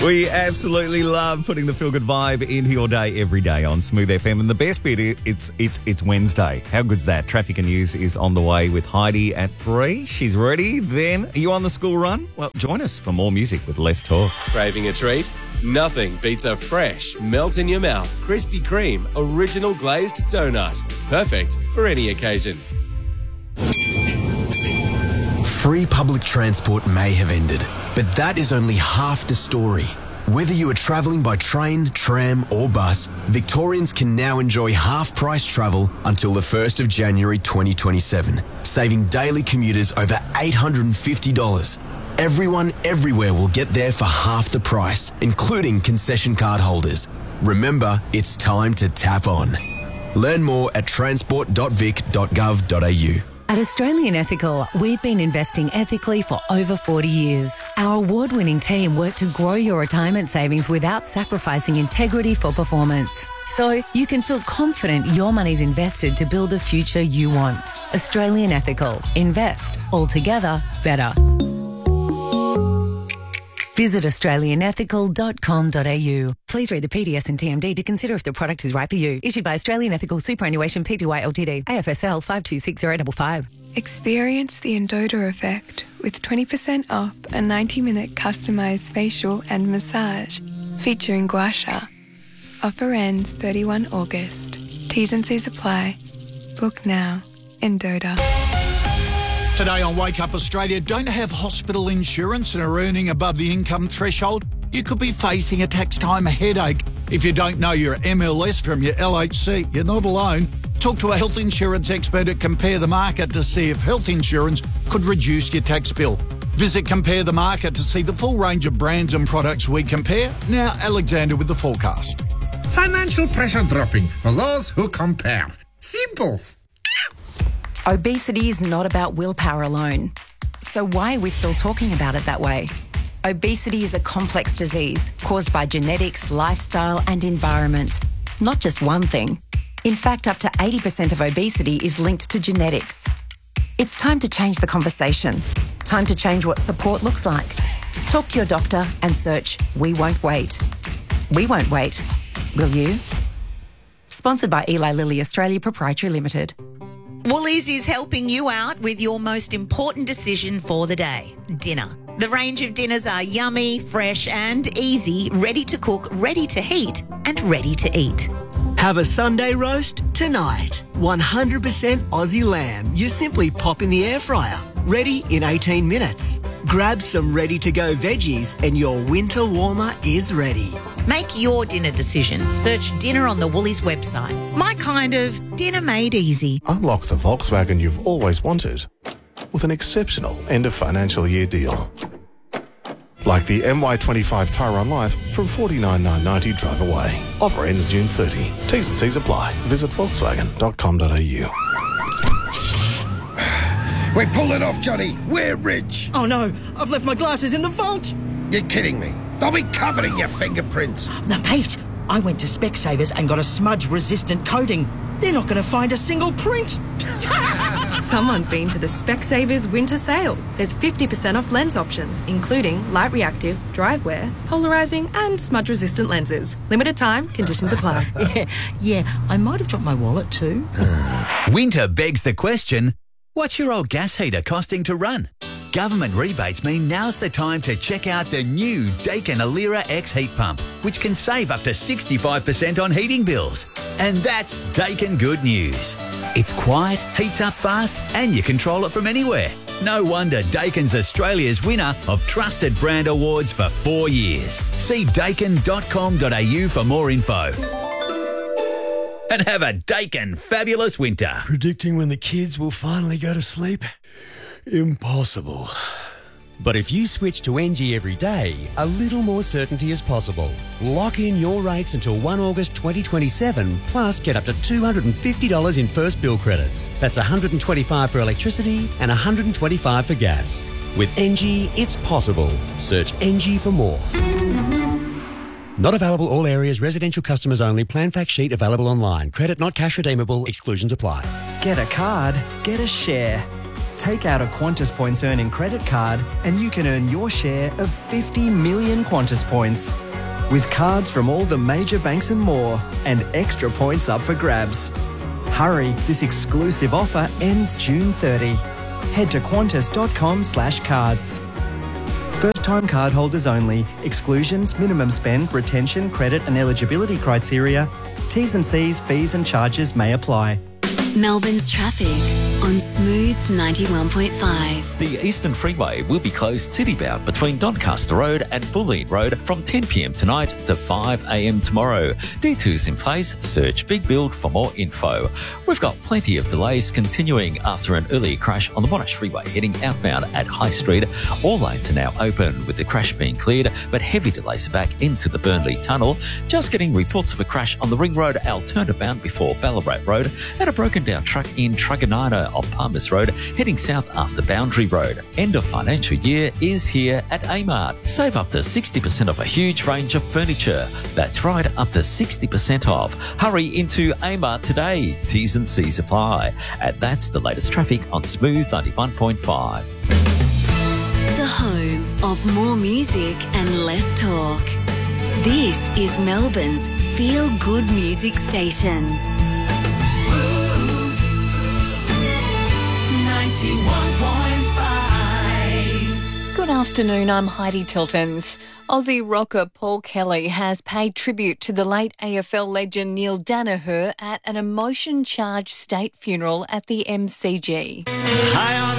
We absolutely love putting the feel-good vibe into your day every day on Smooth FM. And the best bit, it's Wednesday. How good's that? Traffic and News is on the way with Heidi at 3. She's ready. Then, are you on the school run? Well, join us for more music with less talk. Craving a treat? Nothing beats a fresh, melt-in-your-mouth, Krispy Kreme original glazed donut. Perfect for any occasion. Free public transport may have ended, but that is only half the story. Whether you are travelling by train, tram or bus, Victorians can now enjoy half-price travel until the 1st of January 2027, saving daily commuters over $850. Everyone everywhere will get there for half the price, including concession card holders. Remember, it's time to tap on. Learn more at transport.vic.gov.au. At Australian Ethical, we've been investing ethically for over 40 years. Our award-winning team work to grow your retirement savings without sacrificing integrity for performance. So you can feel confident your money's invested to build the future you want. Australian Ethical. Invest. Altogether better. Visit australianethical.com.au. Please read the PDS and TMD to consider if the product is right for you. Issued by Australian Ethical Superannuation Pty Ltd. AFSL 526055. Experience the Endota effect with 20% off a 90-minute customised facial and massage featuring Gua Sha. Offer ends 31 August. T's and C's apply. Book now. Endota. Today on Wake Up Australia, don't have hospital insurance and are earning above the income threshold? You could be facing a tax time headache. If you don't know your MLS from your LHC, you're not alone. Talk to a health insurance expert at Compare the Market to see if health insurance could reduce your tax bill. Visit Compare the Market to see the full range of brands and products we compare. Now, Alexander with the forecast. Financial pressure dropping for those who compare. Simples. Obesity is not about willpower alone. So why are we still talking about it that way? Obesity is a complex disease caused by genetics, lifestyle and environment. Not just one thing. In fact, up to 80% of obesity is linked to genetics. It's time to change the conversation. Time to change what support looks like. Talk to your doctor and search We Won't Wait. We won't wait. Will you? Sponsored by Eli Lilly Australia Proprietary Limited. Woolies is helping you out with your most important decision for the day, dinner. The range of dinners are yummy, fresh and easy, ready to cook, ready to heat and ready to eat. Have a Sunday roast tonight. 100% Aussie lamb. You simply pop in the air fryer. Ready in 18 minutes. Grab some ready-to-go veggies and your winter warmer is ready. Make your dinner decision. Search dinner on the Woolies website. My kind of dinner made easy. Unlock the Volkswagen you've always wanted with an exceptional end of financial year deal. Like the MY25 Tyron Life from $49,990 drive away. Offer ends June 30. T's and C's apply. Visit volkswagen.com.au. We pulled it off, Johnny. We're rich. Oh no, I've left my glasses in the vault. You're kidding me. They'll be covered in your fingerprints. Now, Pete, I went to Specsavers and got a smudge-resistant coating. They're not going to find a single print. Someone's been to the Specsavers winter sale. There's 50% off lens options, including light reactive, dry wear, polarising and smudge-resistant lenses. Limited time, conditions apply. Yeah, I might have dropped my wallet too. Winter begs the question, what's your old gas heater costing to run? Government rebates mean now's the time to check out the new Daikin Alira X heat pump, which can save up to 65% on heating bills. And that's Daikin good news. It's quiet, heats up fast, and you control it from anywhere. No wonder Daikin's Australia's winner of Trusted Brand Awards for 4 years. See daikin.com.au for more info. And have a Daikin fabulous winter. Predicting when the kids will finally go to sleep? Impossible. But if you switch to NG every day, a little more certainty is possible. Lock in your rates until 1 August 2027, plus get up to $250 in first bill credits. That's $125 for electricity and $125 for gas. With NG, it's possible. Search NG for more. Not available all areas, residential customers only. Plan fact sheet available online. Credit not cash redeemable. Exclusions apply. Get a card, get a share. Take out a Qantas Points earning credit card and you can earn your share of 50 million Qantas points. With cards from all the major banks and more, and extra points up for grabs. Hurry, this exclusive offer ends June 30. Head to qantas.com/cards. First-time cardholders only. Exclusions, minimum spend, retention, credit and eligibility criteria. T's and C's, fees and charges may apply. Melbourne's traffic on Smooth 91.5. The Eastern Freeway will be closed city-bound between Doncaster Road and Bulleen Road from 10 p.m. tonight to 5 a.m. tomorrow. D2's in place. Search Big Build for more info. We've got plenty of delays continuing after an earlier crash on the Monash Freeway heading outbound at High Street. All lanes are now open with the crash being cleared, but heavy delays are back into the Burnley Tunnel. Just getting reports of a crash on the Ring Road Alturna bound before Ballarat Road and a broken down truck in Truganina on Palmers Road heading south after Boundary Road. End of financial year is here at Amart. Save up to 60% off a huge range of furniture. That's right, up to 60% off. Hurry into Amart today. T's and C's apply. And that's the latest traffic on Smooth 91.5. The home of more music and less talk. This is Melbourne's feel-good music station. 91.5. Good afternoon, I'm Heidi Tiltons. Aussie rocker Paul Kelly has paid tribute to the late AFL legend Neil Danaher at an emotion-charged state funeral at the MCG. High on